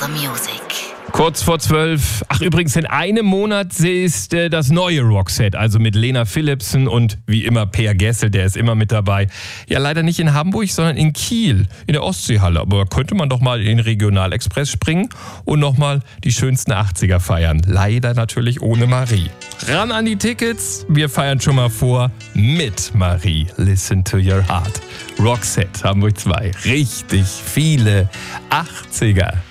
Music. Kurz vor 12. Ach, übrigens, in einem Monat ist das neue Roxette, also mit Lena Philipsen und wie immer Per Gessel, der ist immer mit dabei. Ja, leider nicht in Hamburg, sondern in Kiel, in der Ostseehalle. Aber könnte man doch mal in den Regionalexpress springen und nochmal die schönsten 80er feiern. Leider natürlich ohne Marie. Ran an die Tickets, wir feiern schon mal vor mit Marie. Listen to your heart. Roxette, Hamburg 2. Richtig viele 80er.